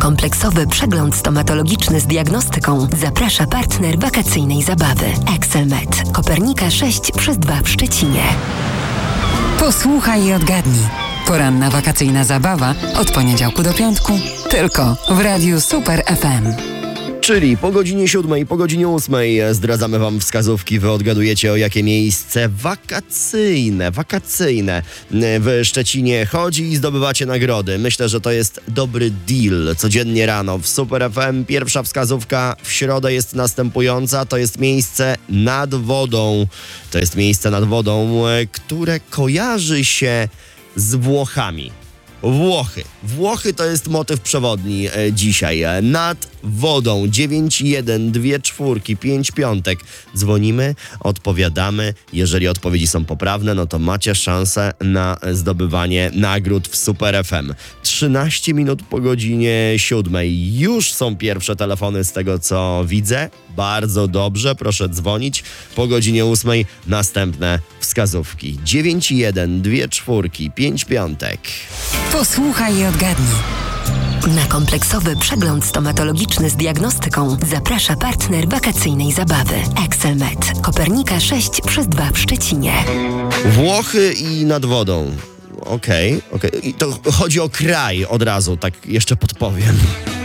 kompleksowy przegląd stomatologiczny z diagnostyką zaprasza partner wakacyjnej zabawy. Excelmed. Kopernika 6/2 w Szczecinie. Posłuchaj i odgadnij. Poranna wakacyjna zabawa od poniedziałku do piątku tylko w Radiu Super FM. Czyli po godzinie 7, po godzinie 8 zdradzamy wam wskazówki. Wy odgadujecie, o jakie miejsce wakacyjne w Szczecinie chodzi i zdobywacie nagrody. Myślę, że to jest dobry deal. Codziennie rano w Super FM pierwsza wskazówka w środę jest następująca. To jest miejsce nad wodą. To jest miejsce nad wodą, które kojarzy się z Włochami. Włochy to jest motyw przewodni dzisiaj. Nad wodą 91245. Dzwonimy, odpowiadamy. Jeżeli odpowiedzi są poprawne, no to macie szansę na zdobywanie nagród w Super FM. 13 minut po godzinie 7. Już są pierwsze telefony z tego, co widzę. Bardzo dobrze, proszę dzwonić. Po godzinie 8 następne wskazówki. 91245. Posłuchaj i odgadnij. Na kompleksowy przegląd stomatologiczny z diagnostyką zaprasza partner wakacyjnej zabawy. Excelmed. Kopernika 6/2 w Szczecinie. Włochy i nad wodą. Okej. I to chodzi o kraj od razu, tak jeszcze podpowiem.